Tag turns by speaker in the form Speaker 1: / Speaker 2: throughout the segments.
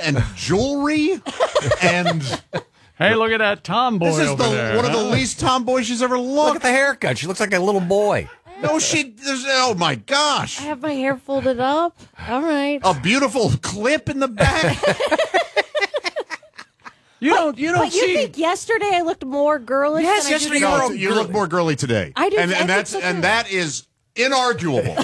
Speaker 1: and jewelry and...
Speaker 2: Hey, look at that tomboy
Speaker 1: This is
Speaker 2: over there.
Speaker 1: one of the least tomboy she's ever looked.
Speaker 3: Look at the haircut. She looks like a little boy.
Speaker 1: No, oh my gosh.
Speaker 4: I have my hair folded up. All right.
Speaker 1: A beautiful clip in the back.
Speaker 2: You don't
Speaker 4: But you
Speaker 2: see.
Speaker 4: think yesterday I looked more girlish?
Speaker 3: Yes,
Speaker 4: than I do
Speaker 3: yesterday
Speaker 4: today?
Speaker 1: No, you look more girly today.
Speaker 4: I do.
Speaker 1: And
Speaker 4: I think
Speaker 1: that's
Speaker 4: so, too.
Speaker 1: and that is inarguable.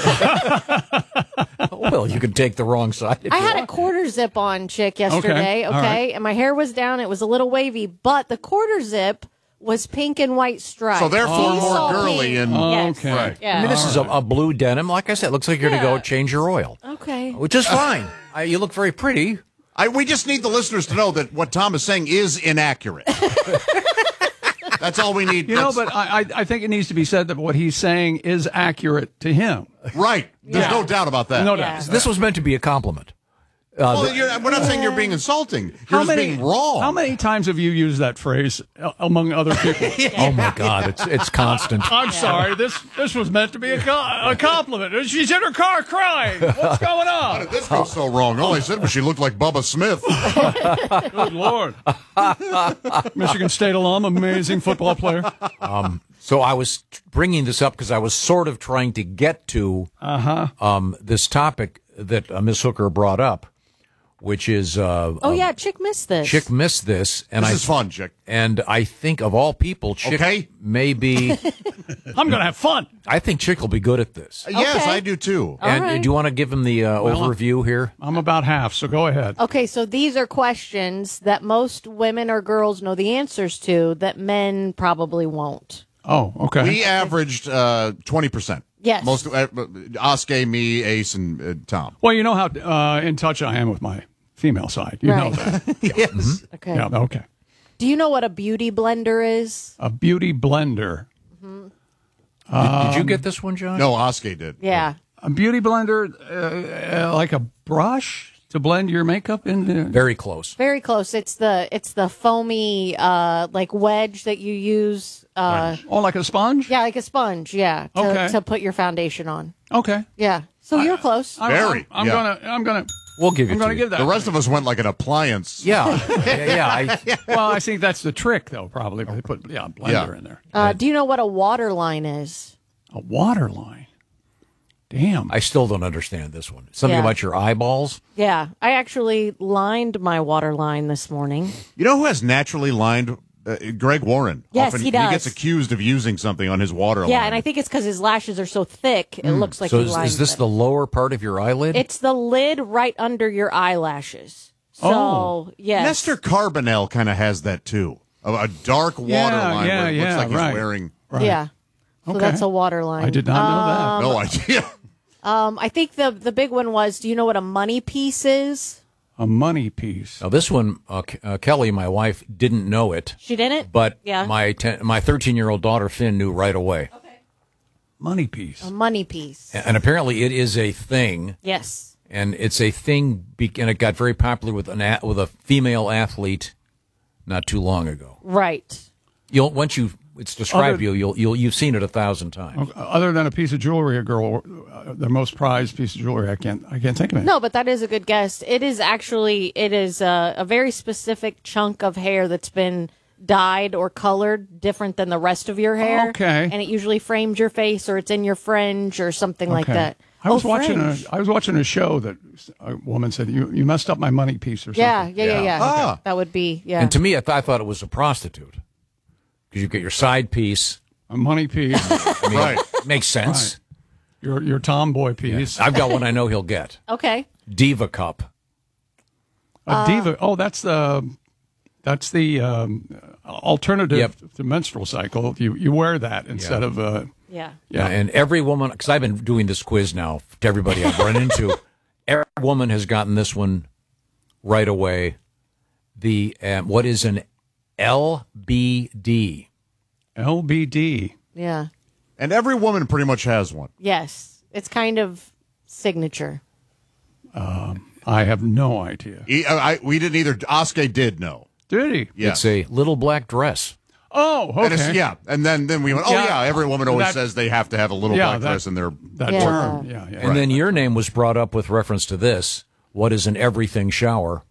Speaker 3: Well, you can take the wrong side. if
Speaker 4: I
Speaker 3: you
Speaker 4: had a
Speaker 3: want.
Speaker 4: quarter zip on chick yesterday,
Speaker 2: all right.
Speaker 4: and my hair was down. It was a little wavy, but the quarter zip was pink and white stripes.
Speaker 1: So therefore
Speaker 4: He's
Speaker 1: more
Speaker 4: all
Speaker 1: girly
Speaker 4: pink.
Speaker 1: and
Speaker 4: Yes.
Speaker 2: Okay.
Speaker 1: Right.
Speaker 4: Yeah.
Speaker 3: I mean, this is a blue denim. Like I said, it looks like you're going to go change your oil,
Speaker 4: Okay.
Speaker 3: which is fine. You look very pretty.
Speaker 1: we just need the listeners to know that what Tom is saying is inaccurate. That's all we need.
Speaker 2: You know, but I think it needs to be said that what he's saying is accurate to him.
Speaker 1: Right. There's
Speaker 4: Yeah.
Speaker 1: no doubt about that.
Speaker 2: No
Speaker 4: Yeah.
Speaker 2: doubt.
Speaker 3: This was meant to be a compliment.
Speaker 1: Well, we're not saying you're being insulting. You're just being wrong.
Speaker 2: How many times have you used that phrase among other people?
Speaker 3: Oh my God, it's constant.
Speaker 2: I'm sorry. This was meant to be a compliment. She's in her car crying. What's going
Speaker 1: How
Speaker 2: on?
Speaker 1: did this go so wrong? All I said was she looked like Bubba Smith.
Speaker 2: Good Lord. Michigan State alum, amazing football player.
Speaker 3: So I was bringing this up because I was sort of trying to get to this topic that Ms. Hooker brought up, which is
Speaker 4: Oh yeah, chick missed this.
Speaker 3: Chick missed this, and
Speaker 1: This is fun, Chick.
Speaker 3: And I think of all people, Chick
Speaker 1: Okay.
Speaker 3: may be.
Speaker 2: I'm going to have fun.
Speaker 3: I think Chick will be good at this.
Speaker 1: Yes,
Speaker 4: Okay.
Speaker 1: I do too.
Speaker 3: And
Speaker 4: right.
Speaker 3: do you want to give him the overview here?
Speaker 2: I'm about half, so go ahead.
Speaker 4: Okay, so these are questions that most women or girls know the answers to that men probably won't.
Speaker 2: Oh, okay.
Speaker 1: We averaged 20%.
Speaker 4: Yes.
Speaker 1: Most Oskay, me, Ace, and Tom.
Speaker 2: Well, you know how in touch I am with my female side. You know
Speaker 4: Right.
Speaker 2: that.
Speaker 1: Yes.
Speaker 4: Okay.
Speaker 2: Yeah, okay.
Speaker 4: Do you know what a beauty blender is?
Speaker 2: A beauty blender.
Speaker 3: Did you get this one, John?
Speaker 1: No, Oskay did.
Speaker 4: Yeah.
Speaker 2: A beauty blender, like a brush to blend your makeup in there.
Speaker 3: Very close.
Speaker 4: Very close. It's the foamy like wedge that you use.
Speaker 2: Oh, like a sponge?
Speaker 4: Yeah, like a sponge. Yeah,
Speaker 2: Okay.
Speaker 4: to put your foundation on.
Speaker 2: Okay.
Speaker 4: Yeah. So you're close.
Speaker 1: Very,
Speaker 2: I'm
Speaker 1: yeah.
Speaker 2: gonna.
Speaker 3: We'll give it
Speaker 2: I'm
Speaker 3: to
Speaker 2: gonna
Speaker 3: you.
Speaker 2: give that.
Speaker 1: The rest of us went like an appliance.
Speaker 3: Yeah, yeah.
Speaker 2: Well, I think that's the trick, though. Probably they put a blender
Speaker 1: Yeah.
Speaker 2: in there.
Speaker 4: Do you know what a water line is?
Speaker 2: A water line. Damn.
Speaker 3: I still don't understand this one. Something
Speaker 4: Yeah.
Speaker 3: about your eyeballs.
Speaker 4: Yeah, I actually lined my water line this morning.
Speaker 1: You know who has naturally lined? Greg Warren.
Speaker 4: Yes,
Speaker 1: Often
Speaker 4: he does.
Speaker 1: He gets accused of using something on his water line.
Speaker 4: Yeah, and I think it's because his lashes are so thick, it looks like
Speaker 3: So
Speaker 4: he
Speaker 3: is
Speaker 4: lines
Speaker 3: this
Speaker 4: it.
Speaker 3: the lower part of your eyelid?
Speaker 4: It's the lid right under your eyelashes. So,
Speaker 2: Oh.
Speaker 4: yes.
Speaker 1: Nestor Carbonell kind of has that too. A dark water line where it looks like he's
Speaker 2: right.
Speaker 1: wearing
Speaker 2: Right.
Speaker 4: Yeah. So
Speaker 2: Okay.
Speaker 4: that's a water line.
Speaker 2: I did not know
Speaker 1: no idea.
Speaker 4: I think the big one was, do you know what a money piece is?
Speaker 2: that. A money piece.
Speaker 3: Now this one, Kelly, my wife, didn't know it,
Speaker 4: She didn't?
Speaker 3: but
Speaker 4: Yeah.
Speaker 3: my 13-year-old daughter Finn knew right away.
Speaker 2: Money piece.
Speaker 4: A money piece.
Speaker 3: And apparently it is a thing,
Speaker 4: Yes.
Speaker 3: and it's a thing, and it got very popular with with a female athlete not too long ago.
Speaker 4: Right.
Speaker 3: It's described you've seen it 1,000 times.
Speaker 2: Other than a piece of jewelry, a girl, the most prized piece of jewelry, I can't think of it.
Speaker 4: No, but that is a good guess. It is a very specific chunk of hair that's been dyed or colored different than the rest of your hair.
Speaker 2: Okay.
Speaker 4: And it usually frames your face or it's in your fringe or something like
Speaker 2: Okay.
Speaker 4: that.
Speaker 2: I was
Speaker 4: fringe.
Speaker 2: watching a show that a woman said you messed up my money piece or something.
Speaker 4: Yeah.
Speaker 1: Ah.
Speaker 4: That would be, yeah.
Speaker 3: And to me, I thought it was a prostitute because you get your side piece.
Speaker 2: A money piece,
Speaker 3: I mean,
Speaker 1: Right.
Speaker 3: makes sense.
Speaker 2: your tomboy piece,
Speaker 3: I've got one I know he'll get.
Speaker 4: Okay.
Speaker 3: Diva cup.
Speaker 2: a diva. Oh, that's the alternative
Speaker 3: Yep.
Speaker 2: to menstrual cycle. You wear that instead of
Speaker 4: Yeah.
Speaker 3: Yeah, and every woman, because I've been doing this quiz now to everybody I've run into, every woman has gotten this one right away. What is an LBD?
Speaker 2: LBD.
Speaker 4: Yeah.
Speaker 1: And every woman pretty much has one.
Speaker 4: Yes. It's kind of signature.
Speaker 2: I have no idea.
Speaker 1: We didn't either. Oskay did know.
Speaker 2: Did he?
Speaker 1: Yes.
Speaker 3: It's a little black dress.
Speaker 2: Oh,
Speaker 1: And
Speaker 2: okay.
Speaker 1: yeah, and then we went, oh
Speaker 2: Yeah.
Speaker 1: yeah, every woman always
Speaker 2: That-
Speaker 1: says they have to have a little
Speaker 2: Yeah,
Speaker 1: black
Speaker 2: that-
Speaker 1: dress in their
Speaker 2: That
Speaker 4: Yeah.
Speaker 2: term. Yeah.
Speaker 3: And then your name was brought up with reference to this. What is an everything shower?